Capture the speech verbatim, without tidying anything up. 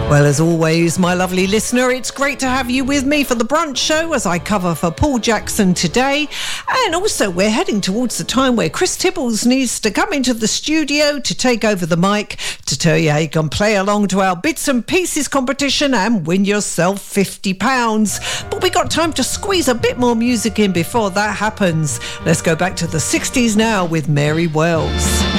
Well, as always, my lovely listener, it's great to have you with me for the brunch show as I cover for Paul Jackson today. And also, we're heading towards the time where Chris Tibbles needs to come into the studio to take over the mic to tell you how you can play along to our Bits and Pieces competition and win yourself fifty pounds. But we got time to squeeze a bit more music in before that happens. Let's go back to the sixties now with Mary Wells.